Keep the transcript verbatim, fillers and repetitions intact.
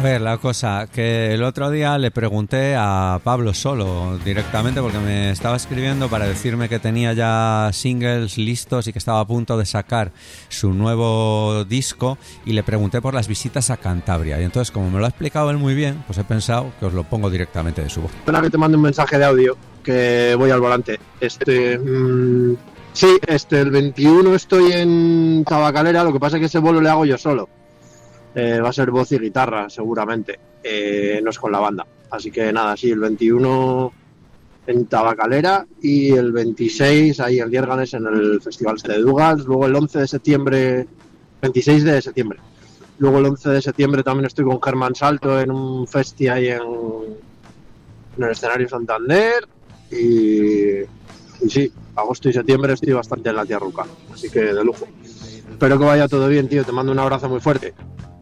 ver, la cosa, que el otro día le pregunté a Pablo Solo directamente porque me estaba escribiendo para decirme que tenía ya singles listos y que estaba a punto de sacar su nuevo disco, y le pregunté por las visitas a Cantabria. Y entonces, como me lo ha explicado él muy bien, pues he pensado que os lo pongo directamente de su voz. Espera que te mande un mensaje de audio, que voy al volante. Este... Mmm, sí, este, el veintiuno estoy en Tabacalera, lo que pasa es que ese bolo le hago yo solo. Eh, va a ser voz y guitarra, seguramente. Eh, no es con la banda. Así que nada, sí, el veintiuno en Tabacalera y el veintiséis ahí en Diérganes en el Festival de Dugals. Luego el once de septiembre, veintiséis de septiembre. Luego el once de septiembre también estoy con Germán Salto en un festi ahí en, en el escenario Santander. Y, y sí, agosto y septiembre estoy bastante en la Tierruca. Así que de lujo. Espero que vaya todo bien, tío. Te mando un abrazo muy fuerte.